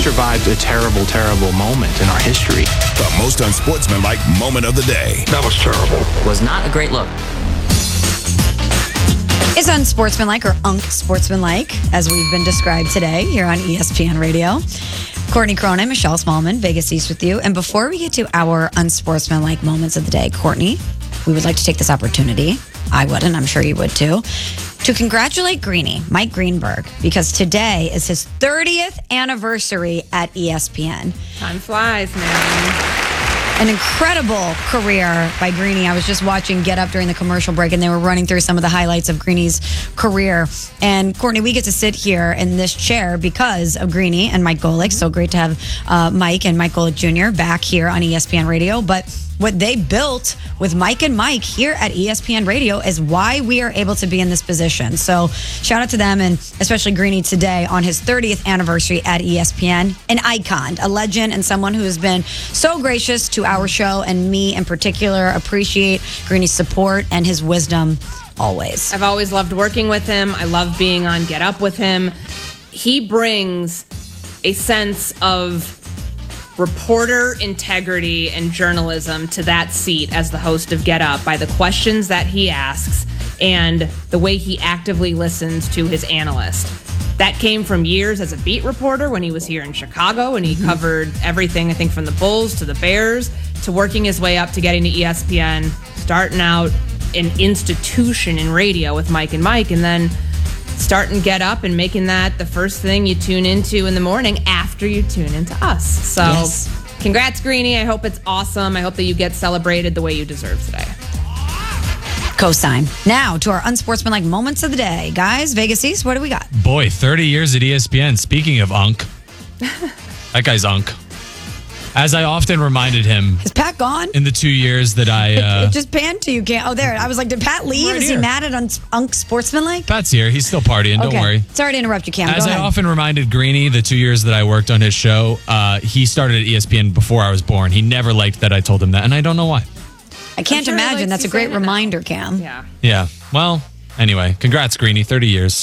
survived a terrible, terrible moment in our history. The most unsportsmanlike moment of the day. That was terrible. Was not a great look. It's unsportsmanlike or unsportsmanlike, as we've been described today here on ESPN Radio. Courtney Cronin, Michelle Smallman, Vegas East with you. And before we get to our unsportsmanlike moments of the day, Courtney, we would like to take this opportunity, I would, and I'm sure you would too, to congratulate Greeny, Mike Greenberg, because today is his 30th anniversary at ESPN. Time flies, man. An incredible career by Greeny. I was just watching Get Up during the commercial break, and they were running through some of the highlights of Greeny's career. And Courtney, we get to sit here in this chair because of Greeny and Mike Golick. So great to have Mike and Mike Golick Jr. back here on ESPN Radio. But what they built with Mike and Mike here at ESPN Radio is why we are able to be in this position. So shout out to them, and especially Greeny today on his 30th anniversary at ESPN. An icon, a legend, and someone who has been so gracious to our show, and me in particular. Appreciate Greeny's support and his wisdom always. I've always loved working with him. I love being on Get Up with him. He brings a sense of reporter integrity and journalism to that seat as the host of Get Up by the questions that he asks and the way he actively listens to his analyst. That came from years as a beat reporter when he was here in Chicago, and he covered everything, I think, from the Bulls to the Bears to working his way up to getting to ESPN, starting out an institution in radio with Mike and Mike, and then starting Get Up and making that the first thing you tune into in the morning after you tune into us. So Congrats, Greeny. I hope it's awesome. I hope that you get celebrated the way you deserve today. Cosign. Now to our unsportsmanlike moments of the day. Guys, Vegas East, what do we got? Boy, 30 years at ESPN. Speaking of Unk, that guy's Unk. As I often reminded him. Is Pat gone? In the 2 years that I... it just panned to you. Oh, there. I was like, did Pat leave? Is he mad at unsportsmanlike? Pat's here. He's still partying. Don't worry. Sorry to interrupt you, Cam. As Go I ahead. often reminded Greeny, the 2 years that I worked on his show, he started at ESPN before I was born. He never liked that I told him that, and I don't know why. I can't imagine. That's a great reminder, Cam. Yeah. Yeah. Well, anyway, congrats, Greeny. 30 years.